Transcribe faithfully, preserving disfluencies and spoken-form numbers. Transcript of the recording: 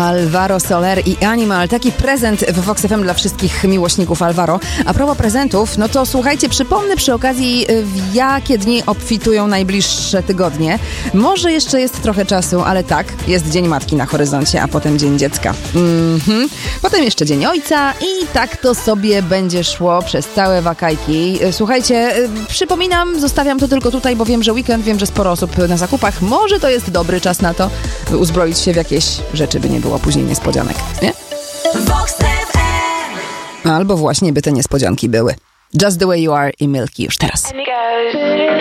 Alvaro Soler i Animal. Taki prezent w Vox F M dla wszystkich miłośników Alvaro. A propos prezentów, no to słuchajcie, przypomnę przy okazji, w jakie dni obfitują najbliższe tygodnie. Może jeszcze jest trochę czasu, ale tak, jest Dzień Matki na horyzoncie, a potem Dzień Dziecka. Mhm. Potem jeszcze Dzień Ojca i tak to sobie będzie szło przez całe wakajki. Słuchajcie, przypominam, zostawiam to tylko tutaj, bo wiem, że weekend, wiem, że sporo osób na zakupach. Może to jest dobry czas na to, by uzbroić się w jakieś rzeczy, by nie było później niespodzianek, nie? Albo właśnie by te niespodzianki były. Just the way you are i Milky już teraz.